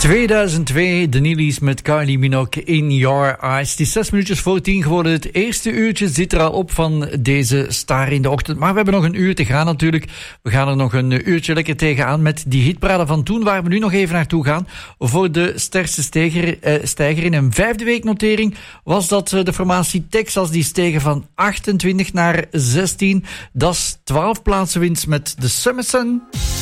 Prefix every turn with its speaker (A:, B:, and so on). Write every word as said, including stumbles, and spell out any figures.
A: tweeduizend twee, de Neelys met Kylie Minogue in Your Eyes. Het is zes minuutjes voor tien geworden. Het eerste uurtje zit er al op van deze Star in de ochtend. Maar we hebben nog een uur te gaan natuurlijk. We gaan er nog een uurtje lekker tegenaan met die hitparade van toen, waar we nu nog even naartoe gaan. Voor de sterkste stijger, eh, stijger in een vijfde weeknotering was dat de formatie Texas. Die stegen van achtentwintig naar zestien. Dat is twaalf plaatsen winst met The Summer Sun.